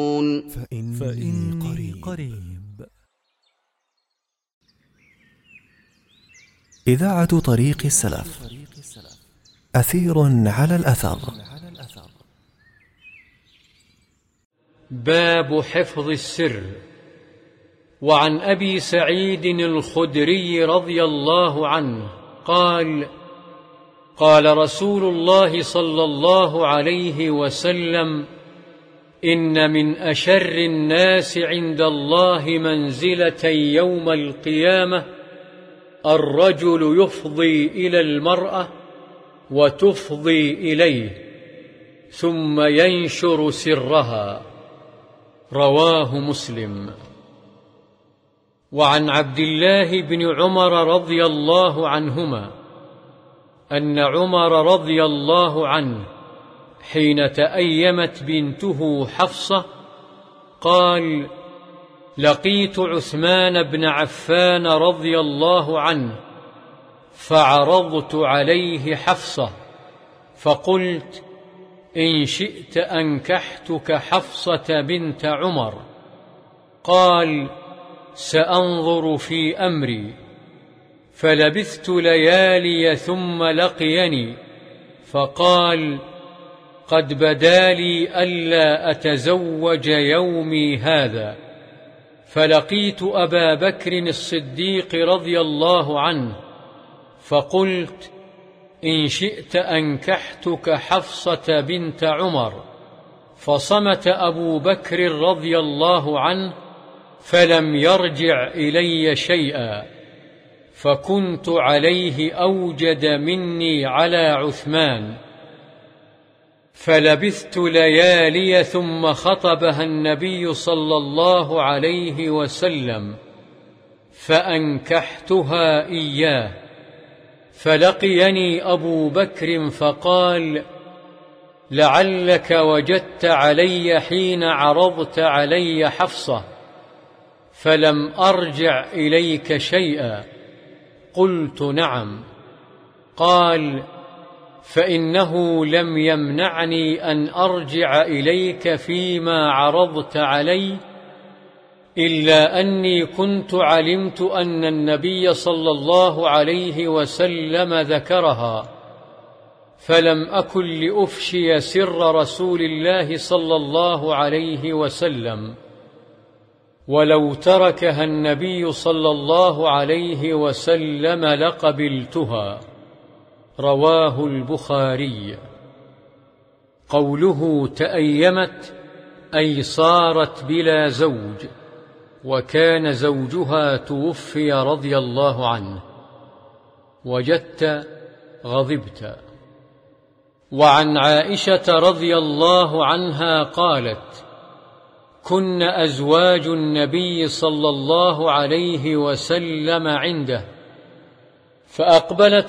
فإني قريب. إذاعة طريق السلف، أثير على الأثر. باب حفظ السر. وعن أبي سعيد الخدري رضي الله عنه قال: قال رسول الله صلى الله عليه وسلم: إن من أشر الناس عند الله منزلة يوم القيامة الرجل يفضي إلى المرأة وتفضي إليه ثم ينشر سرها. رواه مسلم. وعن عبد الله بن عمر رضي الله عنهما أن عمر رضي الله عنه حين تأيمت بنته حفصة قال: لقيت عثمان بن عفان رضي الله عنه فعرضت عليه حفصة فقلت: إن شئت أنكحتك حفصة بنت عمر. قال: سأنظر في أمري. فلبثت ليالي ثم لقيني فقال: قد بدا لي ألا أتزوج يومي هذا. فلقيت أبا بكر الصديق رضي الله عنه فقلت: إن شئت أنكحتك حفصة بنت عمر. فصمت أبو بكر رضي الله عنه فلم يرجع إلي شيئا، فكنت عليه أوجد مني على عثمان. فلبثت ليالي ثم خطبها النبي صلى الله عليه وسلم فأنكحتها إياه. فلقيني أبو بكر فقال: لعلك وجدت علي حين عرضت علي حفصة. فلم أرجع إليك شيئا. قلت: نعم. قال: فإنه لم يمنعني أن أرجع إليك فيما عرضت علي إلا أني كنت علمت أن النبي صلى الله عليه وسلم ذكرها، فلم أكن لأفشي سر رسول الله صلى الله عليه وسلم، ولو تركها النبي صلى الله عليه وسلم لقبلتها. رواه البخاري. قوله تأيمت أي صارت بلا زوج، وكان زوجها توفي رضي الله عنه. وجدت غضبت. وعن عائشة رضي الله عنها قالت: كن أزواج النبي صلى الله عليه وسلم عنده، فأقبلت